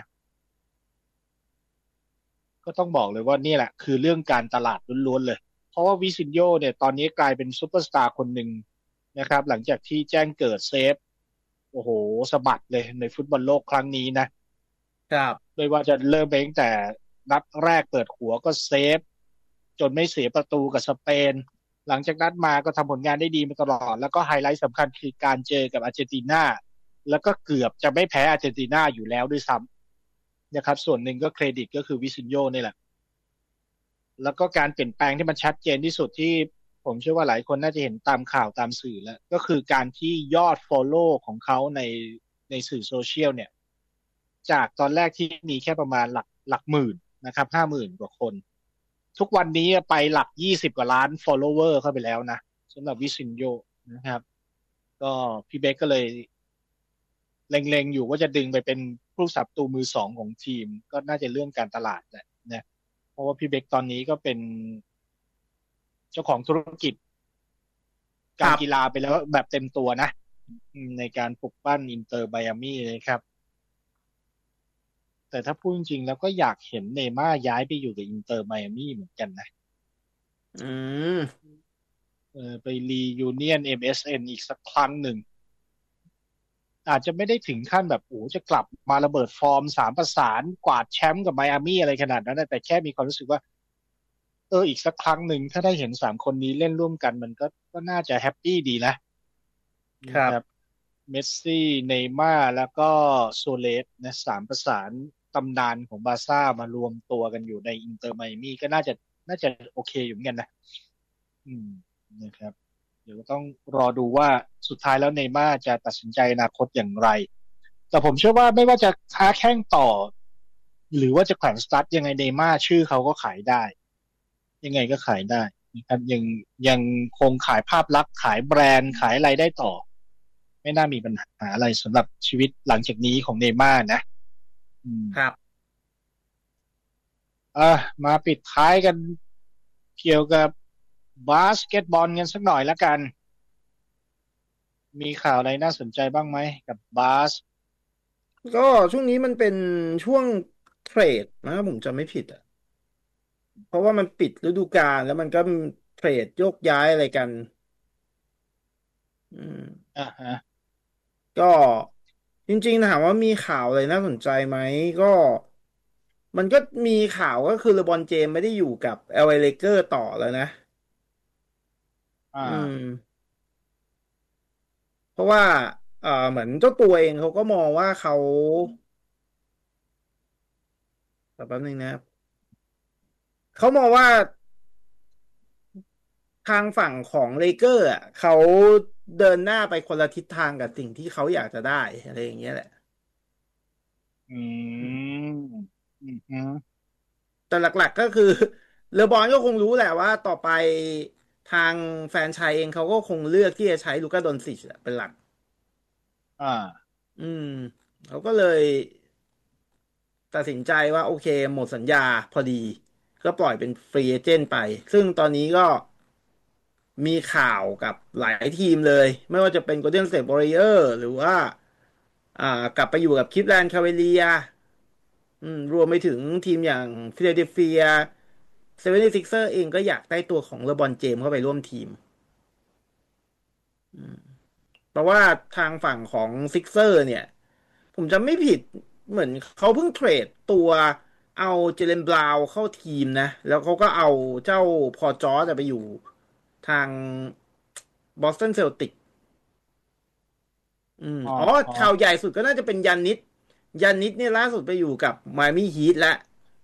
ก็ต้องบอกเลยว่านี่แหละคือเรื่องการตลาดล้วนๆเลยเพราะว่าวิซินโญ่เนี่ยตอนนี้กลายเป็นซูเปอร์สตาร์คนหนึ่งนะครับหลังจากที่แจ้งเกิดเซฟโอ้โหสะบัดเลยในฟุตบอลโลกครั้งนี้นะครับไม่ว่าจะเริ่มไปตั้งแต่นัดแรกเปิดหัวก็เซฟจนไม่เสียประตูกับสเปนหลังจากนั้นมาก็ทำผลงานได้ดีมาตลอดแล้วก็ไฮไลท์สำคัญคือการเจอกับอาร์เจนตินาแล้วก็เกือบจะไม่แพ้อาร์เจนตินาอยู่แล้วด้วยซ้ำนะครับส่วนหนึ่งก็เครดิตก็คือวิซินโญ่นี่แหละแล้วก็การเปลี่ยนแปลงที่มันชัดเจนที่สุดที่ผมเชื่อว่าหลายคนน่าจะเห็นตามข่าวตามสื่อแล้วก็คือการที่ยอด follow ของเขาในในสื่อโซเชียลเนี่ยจากตอนแรกที่มีแค่ประมาณหลักหลักหมื่นนะครับห้าหมื่นกว่าคนทุกวันนี้ไปหลักยี่สิบกว่าล้าน follower เข้าไปแล้วนะสำหรับวิซินโญ่นะครับก็พี่เบคก็เลยเล็งๆอยู่ว่าจะดึงไปเป็นผู้สับตูมือสองของทีมก็น่าจะเรื่องการตลาดแหละนะเพราะว่าพี่เบคตอนนี้ก็เป็นเจ้าของธุรกิจการกีฬาไปแล้วแบบเต็มตัวนะในการปลุกปั้นอินเตอร์ไมอามี่นะครับแต่ถ้าพูดจริงๆแล้วก็อยากเห็นเนย์ม่าร์ย้ายไปอยู่กับอินเตอร์ไมอามี่เหมือนกันนะอืมเออไปรียูเนียน เอ็ม เอส เอ็น อีกสักครั้งหนึ่งอาจจะไม่ได้ถึงขั้นแบบโอ้จะกลับมาระเบิดฟอร์มสามประสานกวาดแชมป์กับไมอามี่อะไรขนาดนั้นนะแต่แค่มีความรู้สึกว่าเอออีกสักครั้งหนึ่งถ้าได้เห็นสามคนนี้เล่นร่วมกันมันก็ก็น่าจะแฮปปี้ดีนะครับนะครับเมสซี่เนย์ม่าร์แล้วก็โซเลสนะสามประสานตำนานของบาร์ซ่ามารวมตัวกันอยู่ในอินเตอร์ไมอามี่ก็น่าจะน่าจะโอเคอยู่เหมือนกันนะอืมนะครับเดี๋ยวต้องรอดูว่าสุดท้ายแล้วเนย์ม่าร์จะตัดสินใจอนาคตอย่างไรแต่ผมเชื่อว่าไม่ว่าจะค้าแข้งต่อหรือว่าจะแขวนสตาร์ทยังไงเนย์ม่าร์ชื่อเขาก็ขายได้ยังไงก็ขายได้นะครับยังยังคงขายภาพลักษณ์ขายแบรนด์ขายอะไรได้ต่อไม่น่ามีปัญหาอะไรสำหรับชีวิตหลังจากนี้ของเนย์ม่าร์นะอืมครับอ่ะมาปิดท้ายกันเกี่ยวกับบาสเกตบอลกันสักหน่อยแล้วกันมีข่าวอะไรน่าสนใจบ้างไหมกับบาสก็ช่วงนี้มันเป็นช่วงเทรดนะผมจำไม่ผิดอ่ะเพราะว่ามันปิดฤดูกาลแล้วมันก็เทรดโยกย้ายอะไรกันอืมอ่าฮะก็จริงๆถามว่ามีข่าวอะไรน่าสนใจไหมก็มันก็มีข่าวก็คือเลบรอนเจมส์ไม่ได้อยู่กับ แอล เอ Lakers ต่อแล้วนะอ่อืมาเพราะว่าเอ่อเหมือนเจ้าตัวเองเขาก็มองว่าเขาแป๊บนึงนะครับเขามองว่า ทางฝั่งของเลเกอร์อ่ะเขาเดินหน้าไปคนละทิศทางกับสิ่งที่เขาอยากจะได้อะไรอย่างเงี้ยแหละอืมอืมอืมแต่หลักๆก็คือเลบรอนก็คงรู้แหละว่าต่อไปทางแฟรนไชายเองเขาก็คงเลือกที่จะใช้ลูก้าดอนซิชเป็นหลักอ่าอืมเขาก็เลยตัดสินใจว่าโอเคหมดสัญญาพอดีก็ปล่อยเป็นฟรีเอเจนต์ไปซึ่งตอนนี้ก็มีข่าวกับหลายทีมเลยไม่ว่าจะเป็น Golden State Warrior หรือว่า อ่ากลับไปอยู่กับคลิฟแลนด์คาเวเลียอืมรวมไปถึงทีมอย่างฟิลาเดลเฟียเซเวนตี้ซิกเซอร์เองก็อยากได้ตัวของเลบรอนเจมส์เข้าไปร่วมทีมเพราะว่าทางฝั่งของซิกเซอร์เนี่ยผมจำไม่ผิดเหมือนเขาเพิ่งเทรดตัวเอาเจเลนบราวน์เข้าทีมนะแล้วเขาก็เอาเจ้าพอจอร์จไปอยู่ทางบอสตันเซลติกอืมอ๋ออ๋ออ๋อข่าวใหญ่สุดก็น่าจะเป็นยานนิดยานนิดเนี่ยล่าสุดไปอยู่กับไมอามี่ฮีทแล้ว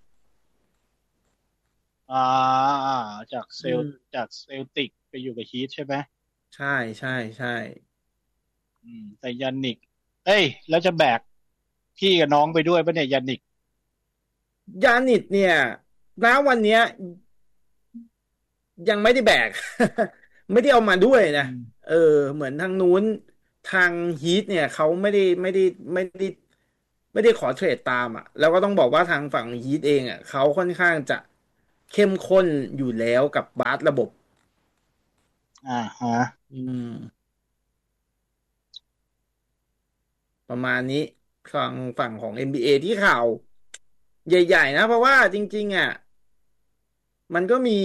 อ่าอ่าจากเซลอืมจากเซลติกไปอยู่กับฮีทใช่ไหมใช่ใช่ใช่อืมแต่ยันนิกเอ้ยแล้วจะแบกพี่กับน้องไปด้วยปะเนี่ยยันนิกยานิดเนี่ยณวันเนี้ยยังไม่ได้แบกไม่ได้เอามาด้วยนะอืมเออเหมือนทางนู้นทางฮีทเนี่ยเขาไม่ได้ไม่ได้ไม่ได้ไม่ได้ขอเทรดตามอ่ะแล้วก็ต้องบอกว่าทางฝั่งฮีทเองอ่ะเขาค่อนข้างจะเข้มข้นอยู่แล้วกับบาสระบบอ่าฮะอืมประมาณนี้ฝั่งฝั่งของ เอ็น บี เอ ที่ข่าวใหญ่ๆนะเพราะว่าจริงๆอ่ะมันก็มี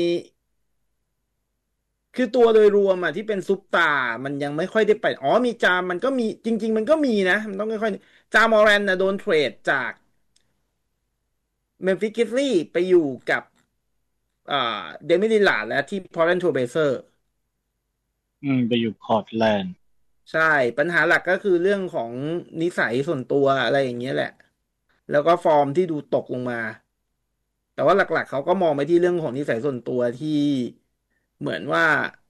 คือตัวโดยรวมอ่ะที่เป็นซุปตาร์มันยังไม่ค่อยได้ไปอ๋อมีจามมันก็มีจริงๆมันก็มีนะมันต้องค่อยๆจามอแรนนะโดนเทรดจากเมมฟิสกริซลี่ไปอยู่กับอ่าเดมิลิลลาร์ดและที่พอร์ตแลนด์เทรลเบลเซอร์อืมไปอยู่พอร์ตแลนด์ใช่ปัญหาหลักก็คือเรื่องของนิสัยส่วนตัวอะไรอย่างเงี้ยแหละแล้วก็ฟอร์มที่ดูตกลงมาแต่ว่าหลักๆเขาก็มองไปที่เรื่องของนิสัยส่วนตัวที่เหมือนว่า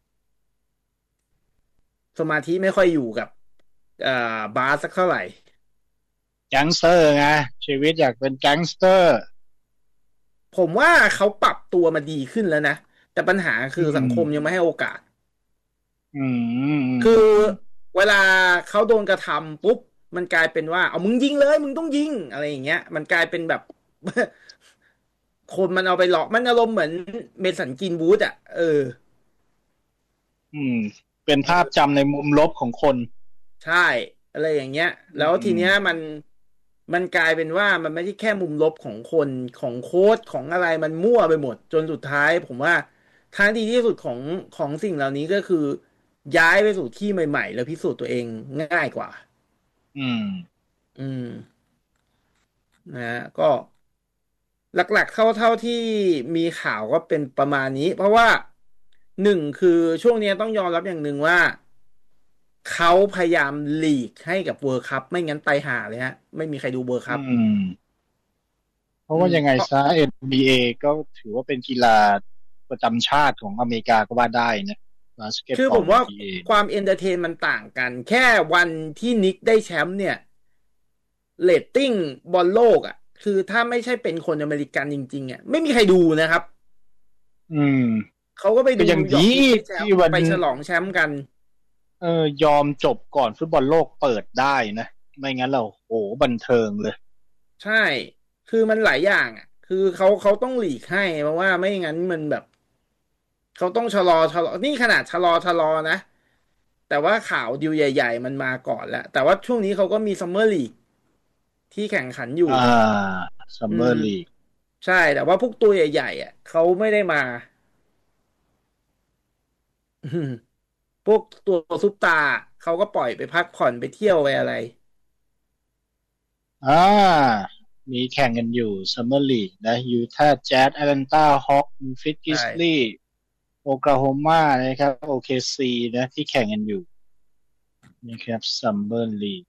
สมาธิไม่ค่อยอยู่กับเอ่อบาสสักเท่าไหร่แก๊งสเตอร์ไงชีวิตอยากเป็นแก๊งสเตอร์ผมว่าเขาปรับตัวมาดีขึ้นแล้วนะแต่ปัญหาอืคือสังคมยังไม่มให้โอกาสอืมอืคือมเวลาเขาโดนกระทำปุ๊บมันกลายเป็นว่าเอามึงยิงเลยมึงต้องยิงอะไรอย่างเงี้ยมันกลายเป็นแบบคนมันเอาไปหลอกมันอารมณ์เหมือนเมสันกินวูดอ่ะเอออืมเป็นภาพจำในมุมลบของคนใช่อะไรอย่างเงี้ยอืแล้วทีเนี้ยมมันมันกลายเป็นว่ามันไม่ใช่แค่มุมลบของคนของโค้ชของอะไรมันมั่วไปหมดจนสุดท้ายผมว่าทางดีที่สุดของของสิ่งเหล่านี้ก็คือย้ายไปสู่ที่ใหม่ๆแล้วพิสูจน์ตัวเองง่ายกว่าอืมอืมนะฮะก็หลักๆเท่าเท่าที่มีข่าวก็เป็นประมาณนี้เพราะว่าหนึ่งคือช่วงนี้ต้องยอมรับอย่างหนึ่งว่า เขาพยายามหลีกให้กับเวิร์คัพไม่งั้นตายห่าเลยฮะไม่มีใครดูเวิร์คัอืพมเพราะว่ายังไงอืมเพราะซะ เอ็น บี เอ ก็ถือว่าเป็นกีฬาประจำชาติของอเมริกาก็ว่าได้นะบาสเกตบอลคือผมว่าเอ็น บี เอความเอนเตอร์เทนมันต่างกันแค่วันที่นิกได้แชมป์เนี่ยเรตติ้งบอลโลกอ่ะคือถ้าไม่ใช่เป็นคนอเมริกันจริงๆอ่ะไม่มีใครดูนะครับอืมเขาก็ไปดูก็ยังดีนิวยอร์กนิกได้แชมป์ที่วันไปฉลองแชมป์กันเออยอมจบก่อนฟุตบอลโลกเปิดได้นะไม่งั้นเราโอ้บันเทิงเลยใช่คือมันหลายอย่างอ่ะคือเขาเขาต้องหลีกให้เพราะว่าไม่งั้นมันแบบเขาต้องชะลอชะลอนี่ขนาดชะลอชะลอนะ แต่ว่าข่าวดิวใหญ่ๆมันมาก่อนแล้วแต่ว่าช่วงนี้เขาก็มีซัมเมอร์ลีกที่แข่งขันอยู่อ่าซัมอืเมอร์ลีกมใช่แต่ว่าพวกตัวใหญ่ๆอ่ะเขาไม่ได้มาอืมพวกตัวซุปตาร์เขาก็ปล่อยไปพักผ่อนไปเที่ยวไปอะไรอ่ามีแข่งกันอยู่ซัมเมอร์ลีกนะยูทาห์แจ๊สแอตแลนตาฮอคเมมฟิสกริใช่ซลี่โอคลาโฮมานะครับโอเคซีนะที่แข่งกันอยู่นะครับซัมเมอร์ลีก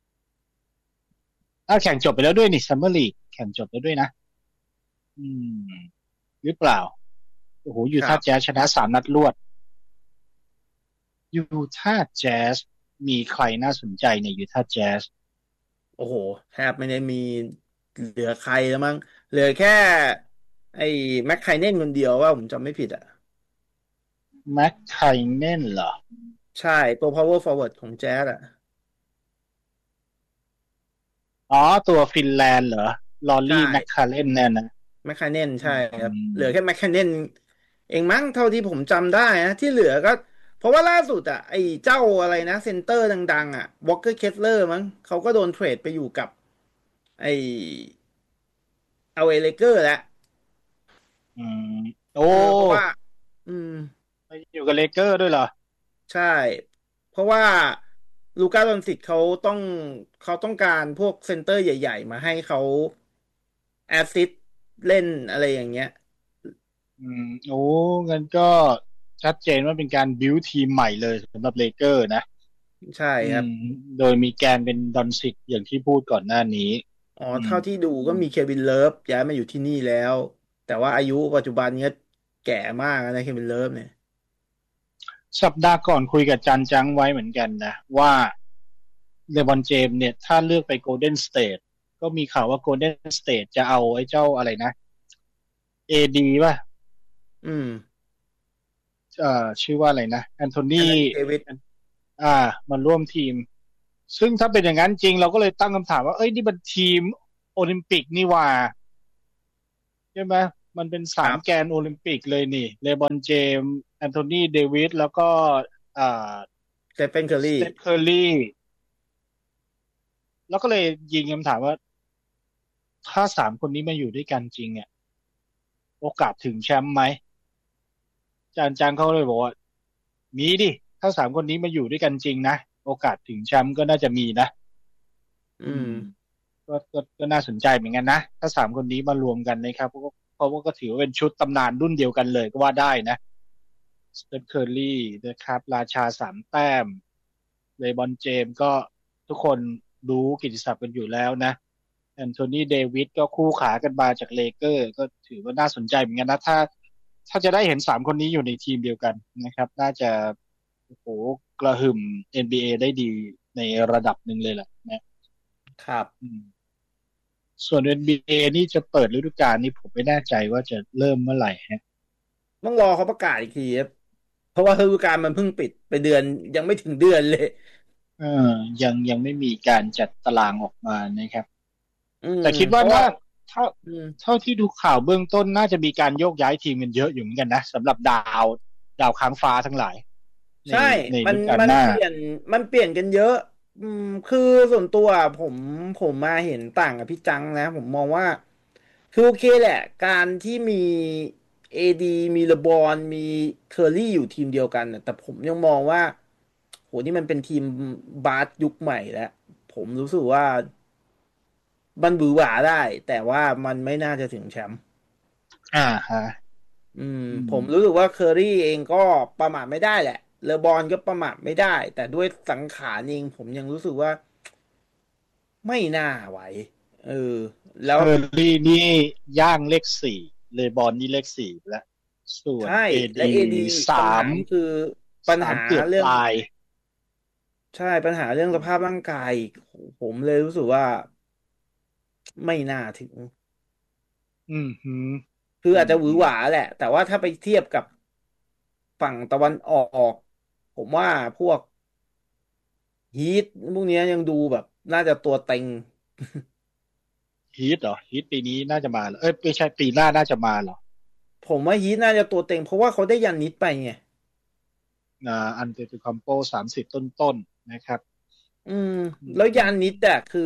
อ้าวแข่งจบไปแล้วด้วยนี่ซัมเมอร์ลีกแข่งจบแล้วด้วยนะอืมหรือเปล่าโอ้โหยูครับทาห์แจ๊สชนะสามนัดรวดยูทาห์แจ๊สมีใครน่าสนใจในยูทาห์แจ๊สโอ้โหแทบไม่ได้มีเหลือใครแล้วมั้งเหลือแค่ไอ้แม็กไคเนนคนเดียวว่าผมจำไม่ผิดอ่ะแม็กไคเนนเหรอใช่ตัว power forward ของแจ๊สอ่ะอ๋อตัวฟินแลนด์เหรอลอใช่รี่แมคคาเรนเนี่ยนะแมคคาเนนอืใช่ครับเหลือแค่มแมคคาเนนเองมั้งเท่าที่ผมจำได้นะที่เหลือก็เพราะว่าล่าสุดอ่ะไอ้เจ้าอะไรนะเซนเตอร์ดังๆอ่ะวอ k เกอร์เคสเลอร์มั้งเขาก็โดนเทรดไปอยู่กับไอ้เอาเอเลเกอร์แล้วอืมโอ้เออเพราะว่าอืมไปอยู่กับเลเกอร์ด้วยเหรอใช่เพราะว่าลูก้าดอนซิตเขาต้องเขาต้องการพวกเซนเตอร์ใหญ่ๆมาให้เขาแอสซิสต์เล่นอะไรอย่างเงี้ยอืมโอ้งั้นก็ชัดเจนว่าเป็นการบิวทีมใหม่เลยสำหรับเลเกอร์นะใช่อืมครับโดยมีแกนเป็นดอนซิกอย่างที่พูดก่อนหน้านี้อ๋ออืมเท่าที่ดูก็มีเควินเลิฟย้ายมาอยู่ที่นี่แล้วแต่ว่าอายุปัจจุบันเนี้ยแก่มากแล้วนะเควินเลิฟเนี่ยสัปดาห์ก่อนคุยกับจันจังไว้เหมือนกันนะว่าเลบอนเจมส์เนี่ยถ้าเลือกไปโกลเด้นสเต e ก็มีข่าวว่าโกลเด้นสเต e จะเอาไอ้เจ้าอะไรนะ เอ ดี ป่ะอืมจะเอ่อชื่อว่าอะไรนะแอนโทนีเดวิดอ่ามันร่วมทีมซึ่งถ้าเป็นอย่างนั้นจริงเราก็เลยตั้งคำถามว่าเอ้ยนี่มันทีมโอลิมปิกนี่ว่าใช่ไหมมันเป็นสามแกนโอลิมปิกเลยนี่เลบรอนเจมส์แอนโทนีเดวิดแล้วก็อ่าสเตฟนเคอร์สรี่เตฟเคอร์รี่แล้วก็เลยยิงคำถามว่าถ้าสามคนนี้มาอยู่ด้วยกันจริงอ่ะโอกาสถึงแชมป์ไหมอาจารย์จางเขาเลยบอกว่ามีดิถ้าสามคนนี้มาอยู่ด้วยกันจริงนะโอกาสถึงแชมป์ก็น่าจะมีนะอืมก็ก็ก็น่าสนใจเหมือนกันนะถ้าสามคนนี้มารวมกันนะครับเพราะเพราะว่าก็ถือว่าเป็นชุดตำนานรุ่นเดียวกันเลยก็ว่าได้นะสเตฟเคอร์รี่นะครับราชาสามแต้มเลบรอนเจมส์ก็ทุกคนรู้กิตติศัพท์กันอยู่แล้วนะแอนโทนีเดวิดก็คู่ขากันมาจากเลเกอร์ก็ถือว่าน่าสนใจเหมือนกันนะถ้าถ้าจะได้เห็นสามคนนี้อยู่ในทีมเดียวกันนะครับน่าจะโอ้โหกระหึ่ม เอ็น บี เอ ได้ดีในระดับหนึ่งเลยแหละนะครับส่วน เอ็น บี เอ นี่จะเปิดฤดูกาลนี่ผมไม่แน่ใจว่าจะเริ่มเมื่อไหร่ฮะต้องรอเขาประกาศอีกทีครับเพราะว่าฤดูกาลมันเพิ่งปิดไปเดือนยังไม่ถึงเดือนเลยเออยังยังไม่มีการจัดตารางออกมานะครับแต่คิดว่าว่าถ้าถ้าเท่าที่ดูข่าวเบื้องต้นน่าจะมีการโยกย้ายทีมกันเยอะอยู่เหมือนกันนะสำหรับดาวดาวค้างฟ้าทั้งหลายใช่มันมันเปลี่ยนมันเปลี่ยนกันเยอะอืมคือส่วนตัวผมผมมาเห็นต่างกับพี่จังนะผมมองว่าคือโอเคแหละการที่มีเอดีมีเลบรอนมีเคอร์รี่อยู่ทีมเดียวกันแต่ผมยังมองว่าโหนี่มันเป็นทีมบาสยุคใหม่แล้วผมรู้สึกว่ามันบือหวาได้แต่ว่ามันไม่น่าจะถึงแชมป์อ่าฮะอืมผมรู้สึกว่าเคอรี่เองก็ประมาทไม่ได้แหละเลบอนก็ประมาทไม่ได้แต่ด้วยสังขารเองผมยังรู้สึกว่าไม่น่าไหวเออแล้วเคอร์รี่นี่ย่างเลขสี่เลบอนนี่เลขสี่แล้วส่วนใช่เอและเอดีดีสาปัญหามคือปัญหาสามเกือบเรื่องตายใช่ปัญหาเรื่องสภาพร่างกายผมเลยรู้สึกว่าไม่น่าถึงอืมฮึคืออือาจจะหวือหวามแหละแต่ว่าถ้าไปเทียบกับฝั่งตะวันออกผมว่าพวก ฮีทพวกนี้ยังดูแบบน่าจะตัวเต็งฮีทเหรอฮีทปีนี้น่าจะมาเหรอเอ้ยไม่ใช่ปีหน้าน่าจะมาเหรอผมว่าฮีทน่าจะตัวเต็งเพราะว่าเขาได้ยันนิดไปไงอ่าอันเดอร์คัมโปสามสิบต้นๆนะครับอืมแล้วยันนิดอะคือ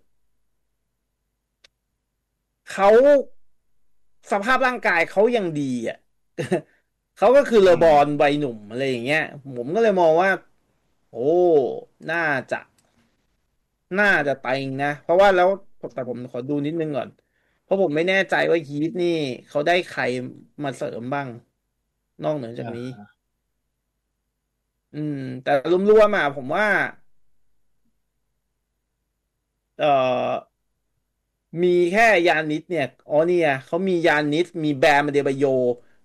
เขาสภาพร่างกายเขายังดีอ่ะ เขาก็คือเลอืมอบอลวัยหนุ่มอะไรอย่างเงี้ยผมก็เลยมองว่าโอ้น่าจะน่าจะเต็งนะเพราะว่าแล้วแต่ผมขอดูนิดนึงก่อนเพราะผมไม่แน่ใจว่าฮีทนี่เขาได้ใครมาเสริมบ้างนอกเหนือจากนี้อ่าอืมแต่รวมๆมาผมว่าเอ่อมีแค่ยานิสเนี่ยอ๋อเนี่ยเขามียานิสมีแบมเดบาโย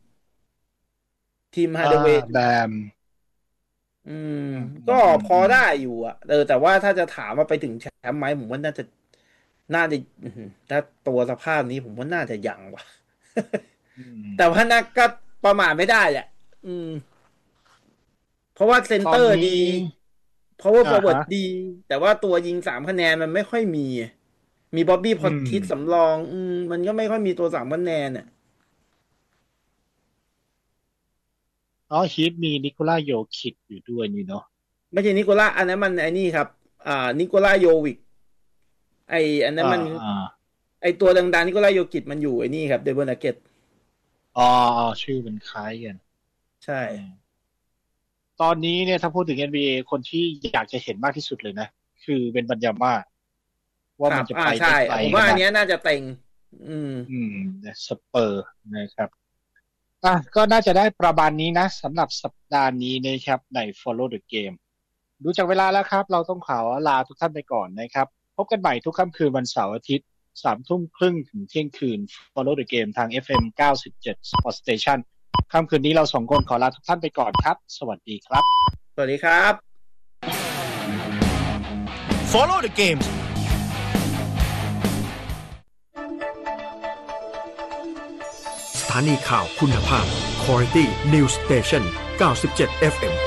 ทีมฮาร์อ่าดเวย์แบมอืมอืมอืก็มอืมอืมพอได้อยู่อ่ะเออแต่ว่าถ้าจะถามว่าไปถึงแชมป์ไหมผมว่าน่าจะน่าจะอื้อหือถ้าตัวสภาพนี้ผมว่าน่าจะยังว่ะอืแต่ว่ามนักก็ประมาทไม่ได้แหละอืมเพราะว่าเซนตอนเตอร์ดีนี้ power อ่าฮะ forward ดีแต่ว่าตัวยิงสามคะแนนมันไม่ค่อยมี มีบ๊อบบี้พอตอืมทิสสำรอง อืมมันก็ไม่ค่อยมีตัวสามคะแนนเนี่ยอ๋อฮีทมีนิโคล่าโยคิดอยู่ด้วยนี่เนาะไม่ใช่นิโคล่าอันนั้นมันไอ้นี่ครับอ่านิโคล่าโยวิกไออันนั้นอ่ามันอ่าไอตัวดังๆนิโคล่าโยกิชมันอยู่ไอ้นี่ครับเดเวอร์นาเกตอ๋ออ๋อชื่อมันคล้ายกันใช่อืมตอนนี้เนี่ยถ้าพูดถึง เอ็น บี เอ คนที่อยากจะเห็นมากที่สุดเลยนะ คือเป็นบัญญาม่าคว่ารับอ่าใช่มันจะไปได้ไกลขนาดผมว่าอันเนี้ยน่าจะเต็งอืมอืมสเปอร์นะครับอ่ะก็น่าจะได้ประมาณนี้นะสำหรับสัปดาห์นี้นะครับใน Follow the Game ดูจากเวลาแล้วครับเราต้องขอลาทุกท่านไปก่อนนะครับพบกันใหม่ทุกค่ำคืนวันเสาร์อาทิตย์สามทุ่มครึ่งถึงเที่ยงคืน Follow the Game ทาง เอฟ เอ็ม เก้าสิบเจ็ด Sport Station ค่ำคืนนี้เราสองคนขอลาทุกท่านไปก่อนครับสวัสดีครับสวัสดีครับ Follow the game านีข่าวคุณภาพ Quality News Station เก้าสิบเจ็ด เอฟ เอ็ม